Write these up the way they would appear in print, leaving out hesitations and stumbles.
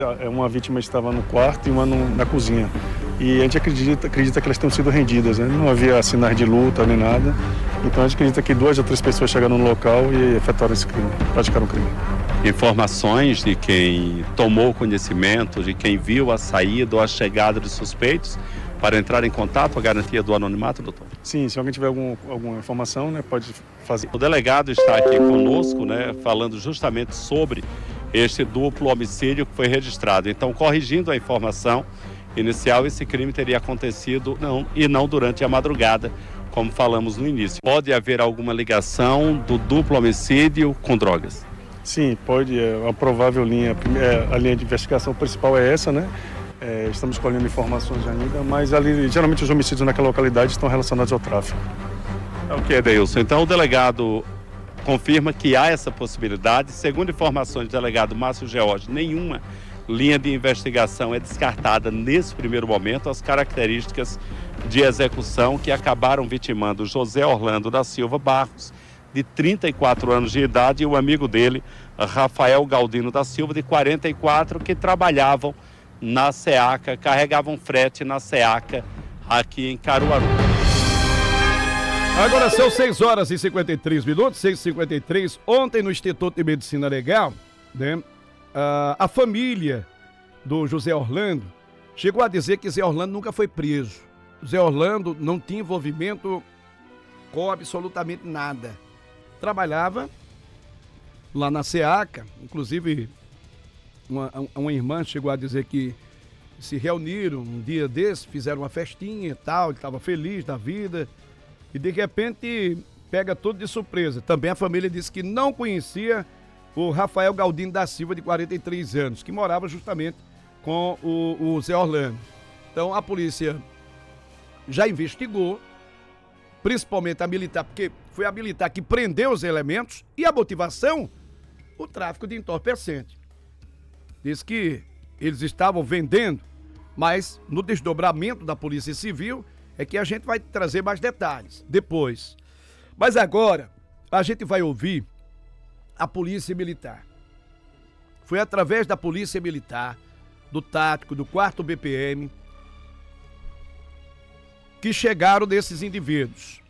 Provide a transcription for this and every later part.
Uma vítima estava no quarto e uma na cozinha. E a gente acredita que elas tenham sido rendidas, né? Não havia sinais de luta nem nada. Então a gente acredita que 2 ou 3 pessoas chegaram no local e efetuaram esse crime, praticaram o crime. Informações de quem tomou conhecimento, de quem viu a saída ou a chegada dos suspeitos para entrar em contato, a garantia do anonimato, doutor? Sim, se alguém tiver alguma informação, né, pode fazer. O delegado está aqui conosco, né, falando justamente sobre este duplo homicídio que foi registrado. Então, corrigindo a informação inicial, esse crime teria acontecido não durante a madrugada, como falamos no início. Pode haver alguma ligação do duplo homicídio com drogas? Sim, pode. A provável linha, a linha de investigação principal é essa, né? Estamos colhendo informações ainda, mas ali, geralmente os homicídios naquela localidade estão relacionados ao tráfico. Ok, Adeilson. Então, o delegado confirma que há essa possibilidade. Segundo informações do delegado Márcio George, nenhuma linha de investigação é descartada nesse primeiro momento. As características de execução que acabaram vitimando José Orlando da Silva Barros, de 34 anos de idade, e o amigo dele, Rafael Galdino da Silva, de 44, que trabalhavam na SEACA, carregavam frete na SEACA aqui em Caruaru. Agora são 6h53, 6h53. Ontem no Instituto de Medicina Legal, né, a família do José Orlando chegou a dizer que Zé Orlando nunca foi preso. Zé Orlando não tinha envolvimento com absolutamente nada. Trabalhava lá na SEACA, inclusive uma irmã chegou a dizer que se reuniram um dia desse, fizeram uma festinha e tal, ele estava feliz da vida, e de repente pega tudo de surpresa. Também a família disse que não conhecia o Rafael Galdino da Silva, de 43 anos, que morava justamente com o Zé Orlando. Então a polícia já investigou, principalmente a militar, porque foi a militar que prendeu os elementos, e a motivação, o tráfico de entorpecente. Diz que eles estavam vendendo, mas no desdobramento da Polícia Civil é que a gente vai trazer mais detalhes depois. Mas agora a gente vai ouvir a Polícia Militar. Foi através da Polícia Militar, do Tático, do 4º BPM, que chegaram desses indivíduos.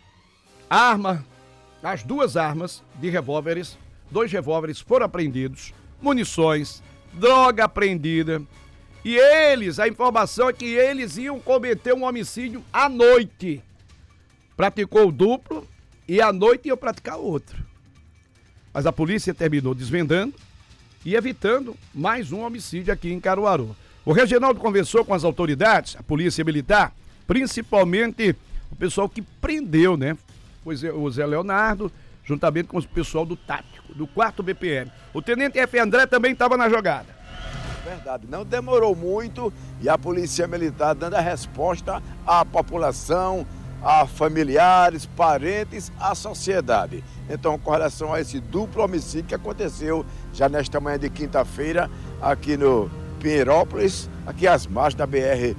As 2 armas de revólveres, 2 revólveres foram apreendidos, munições, droga apreendida. E eles, a informação é que eles iam cometer um homicídio à noite. Praticou o duplo e à noite iam praticar outro. Mas a polícia terminou desvendando e evitando mais um homicídio aqui em Caruaru. O Reginaldo conversou com as autoridades, a Polícia Militar, principalmente o pessoal que prendeu, né? O Zé Leonardo, juntamente com o pessoal do Tático, do 4º BPM. O Tenente F. André também estava na jogada. Verdade, não demorou muito e a Polícia Militar dando a resposta à população, a familiares, parentes, à sociedade. Então, com relação a esse duplo homicídio que aconteceu já nesta manhã de quinta-feira, aqui no Pinheirópolis, aqui às margens da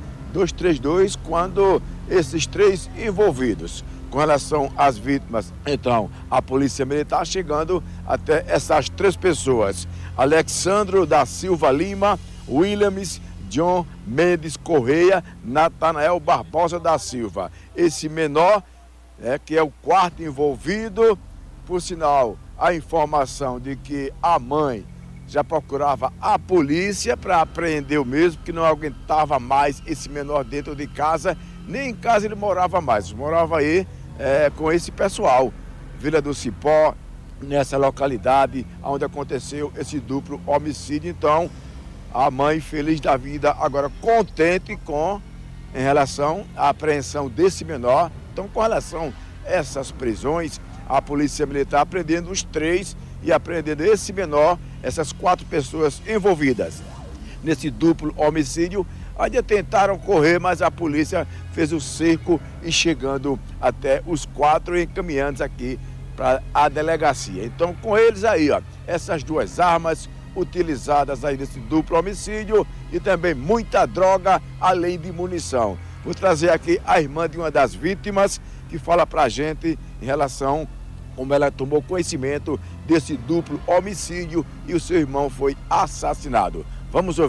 BR-232, quando esses 3 envolvidos. Com relação às vítimas, então, a Polícia Militar chegando até essas 3 pessoas. Alexandro da Silva Lima, Williams, John Mendes Correia, Natanael Barbosa da Silva. Esse menor, que é o 4º envolvido, por sinal, a informação de que a mãe já procurava a polícia para apreender o mesmo, que não aguentava mais esse menor dentro de casa, nem em casa ele morava mais, morava aí com esse pessoal, Vila do Cipó, nessa localidade onde aconteceu esse duplo homicídio. Então, a mãe feliz da vida, agora contente em relação à apreensão desse menor. Então, com relação a essas prisões, a Polícia Militar apreendendo os 3 e apreendendo esse menor, essas 4 pessoas envolvidas nesse duplo homicídio. Ainda tentaram correr, mas a polícia fez o cerco e chegando até os 4 encaminhando aqui para a delegacia. Então, com eles aí, ó, essas 2 armas utilizadas aí nesse duplo homicídio e também muita droga, além de munição. Vou trazer aqui a irmã de uma das vítimas que fala pra gente em relação como ela tomou conhecimento desse duplo homicídio e o seu irmão foi assassinado. Vamos ouvir.